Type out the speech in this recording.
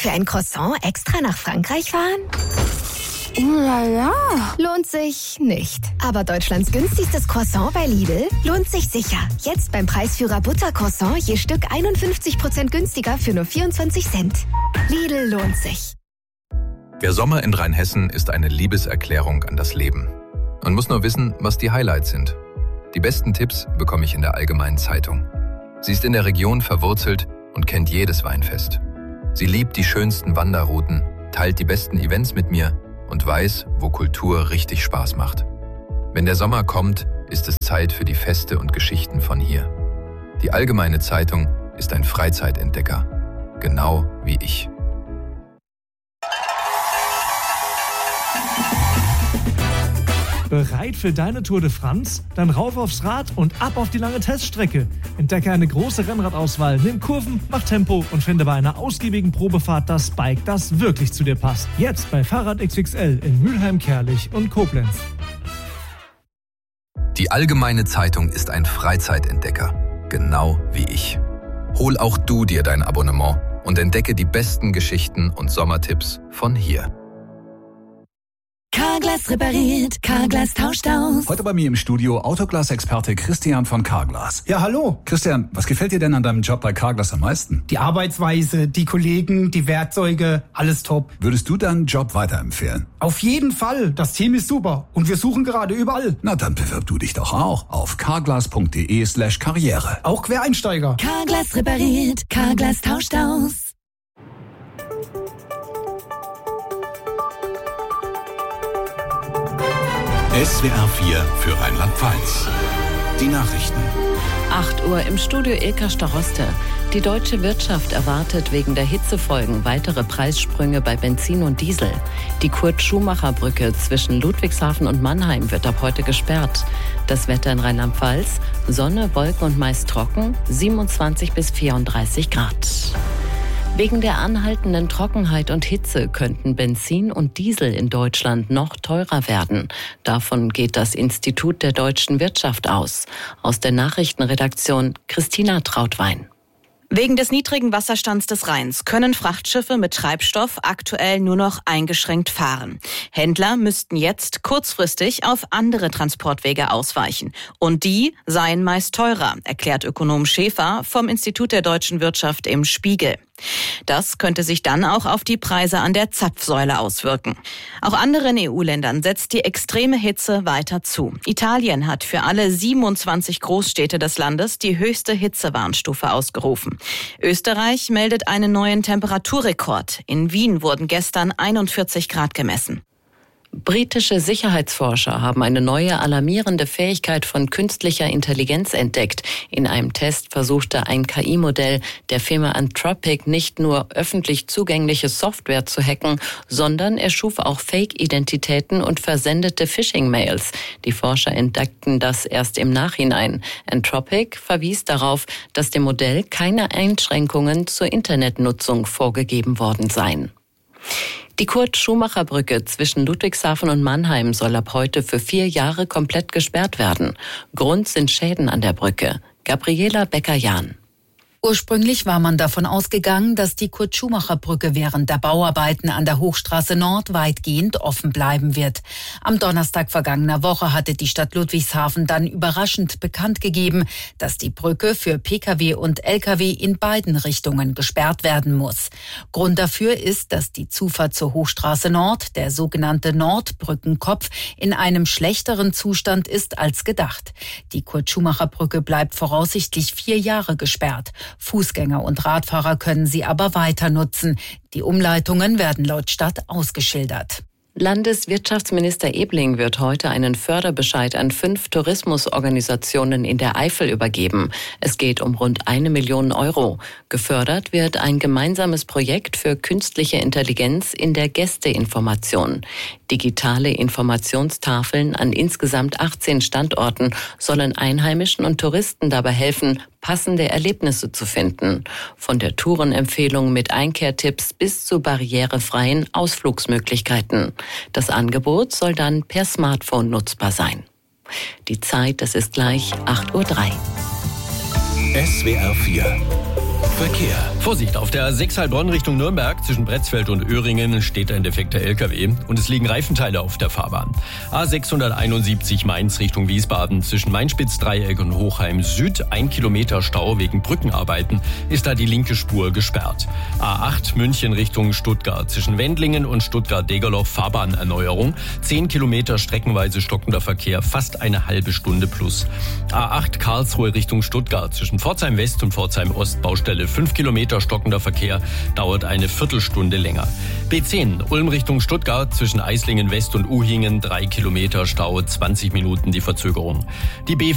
Für ein Croissant extra nach Frankreich fahren? La la. Lohnt sich nicht. Aber Deutschlands günstigstes Croissant bei Lidl lohnt sich sicher. Jetzt beim Preisführer Buttercroissant je Stück 51% günstiger für nur 24 Cent. Lidl lohnt sich. Der Sommer in Rheinhessen ist eine Liebeserklärung an das Leben. Man muss nur wissen, was die Highlights sind. Die besten Tipps bekomme ich in der Allgemeinen Zeitung. Sie ist in der Region verwurzelt und kennt jedes Weinfest. Sie liebt die schönsten Wanderrouten, teilt die besten Events mit mir und weiß, wo Kultur richtig Spaß macht. Wenn der Sommer kommt, ist es Zeit für die Feste und Geschichten von hier. Die Allgemeine Zeitung ist ein Freizeitentdecker, genau wie ich. Bereit für deine Tour de France? Dann rauf aufs Rad und ab auf die lange Teststrecke. Entdecke eine große Rennradauswahl, nimm Kurven, mach Tempo und finde bei einer ausgiebigen Probefahrt das Bike, das wirklich zu dir passt. Jetzt bei Fahrrad XXL in Mülheim, Kerlich und Koblenz. Die Allgemeine Zeitung ist ein Freizeitentdecker, genau wie ich. Hol auch du dir dein Abonnement und entdecke die besten Geschichten und Sommertipps von hier. Carglass repariert, Carglass tauscht aus. Heute bei mir im Studio Autoglas-Experte Christian von Carglass. Ja, hallo. Christian, was gefällt dir denn an deinem Job bei Carglass am meisten? Die Arbeitsweise, die Kollegen, die Werkzeuge, alles top. Würdest du deinen Job weiterempfehlen? Auf jeden Fall. Das Team ist super und wir suchen gerade überall. Na, dann bewirb du dich doch auch auf carglass.de/karriere. Auch Quereinsteiger. Carglass repariert, Carglass tauscht aus. SWR 4 für Rheinland-Pfalz. Die Nachrichten. 8 Uhr im Studio Ilka Staroste. Die deutsche Wirtschaft erwartet wegen der Hitzefolgen weitere Preissprünge bei Benzin und Diesel. Die Kurt-Schumacher-Brücke zwischen Ludwigshafen und Mannheim wird ab heute gesperrt. Das Wetter in Rheinland-Pfalz: Sonne, Wolken und meist trocken, 27 bis 34 Grad. Wegen der anhaltenden Trockenheit und Hitze könnten Benzin und Diesel in Deutschland noch teurer werden. Davon geht das Institut der deutschen Wirtschaft aus. Aus der Nachrichtenredaktion Christina Trautwein. Wegen des niedrigen Wasserstands des Rheins können Frachtschiffe mit Treibstoff aktuell nur noch eingeschränkt fahren. Händler müssten jetzt kurzfristig auf andere Transportwege ausweichen. Und die seien meist teurer, erklärt Ökonom Schäfer vom Institut der deutschen Wirtschaft im Spiegel. Das könnte sich dann auch auf die Preise an der Zapfsäule auswirken. Auch anderen EU-Ländern setzt die extreme Hitze weiter zu. Italien hat für alle 27 Großstädte des Landes die höchste Hitzewarnstufe ausgerufen. Österreich meldet einen neuen Temperaturrekord. In Wien wurden gestern 41 Grad gemessen. Britische Sicherheitsforscher haben eine neue alarmierende Fähigkeit von künstlicher Intelligenz entdeckt. In einem Test versuchte ein KI-Modell der Firma Anthropic nicht nur öffentlich zugängliche Software zu hacken, sondern erschuf auch Fake-Identitäten und versendete Phishing-Mails. Die Forscher entdeckten das erst im Nachhinein. Anthropic verwies darauf, dass dem Modell keine Einschränkungen zur Internetnutzung vorgegeben worden seien. Die Kurt-Schumacher-Brücke zwischen Ludwigshafen und Mannheim soll ab heute für 4 Jahre komplett gesperrt werden. Grund sind Schäden an der Brücke. Gabriela Becker-Jahn. Ursprünglich war man davon ausgegangen, dass die Kurt-Schumacher-Brücke während der Bauarbeiten an der Hochstraße Nord weitgehend offen bleiben wird. Am Donnerstag vergangener Woche hatte die Stadt Ludwigshafen dann überraschend bekannt gegeben, dass die Brücke für Pkw und Lkw in beiden Richtungen gesperrt werden muss. Grund dafür ist, dass die Zufahrt zur Hochstraße Nord, der sogenannte Nordbrückenkopf, in einem schlechteren Zustand ist als gedacht. Die Kurt-Schumacher-Brücke bleibt voraussichtlich 4 Jahre gesperrt. Fußgänger und Radfahrer können sie aber weiter nutzen. Die Umleitungen werden laut Stadt ausgeschildert. Landeswirtschaftsminister Ebling wird heute einen Förderbescheid an 5 Tourismusorganisationen in der Eifel übergeben. Es geht um rund 1 Million Euro. Gefördert wird ein gemeinsames Projekt für künstliche Intelligenz in der Gästeinformation. Digitale Informationstafeln an insgesamt 18 Standorten sollen Einheimischen und Touristen dabei helfen, passende Erlebnisse zu finden. Von der Tourenempfehlung mit Einkehrtipps bis zu barrierefreien Ausflugsmöglichkeiten. Das Angebot soll dann per Smartphone nutzbar sein. Die Zeit, das ist gleich 8:03 Uhr. SWR 4 Verkehr. Vorsicht, auf der 6 Heilbronn Richtung Nürnberg zwischen Bretzfeld und Öhringen steht ein defekter LKW und es liegen Reifenteile auf der Fahrbahn. A671 Mainz Richtung Wiesbaden zwischen Mainspitz-Dreieck und Hochheim Süd 1 Kilometer Stau wegen Brückenarbeiten ist da die linke Spur gesperrt. A8 München Richtung Stuttgart zwischen Wendlingen und Stuttgart-Degerloch Fahrbahnerneuerung 10 Kilometer streckenweise stockender Verkehr, fast eine halbe Stunde plus. A8 Karlsruhe Richtung Stuttgart zwischen Pforzheim West und Pforzheim Ost Baustelle 5 Kilometer stockender Verkehr, dauert eine Viertelstunde länger. B10 Ulm Richtung Stuttgart zwischen Eislingen West und Uhingen 3 Kilometer Stau, 20 Minuten die Verzögerung. Die B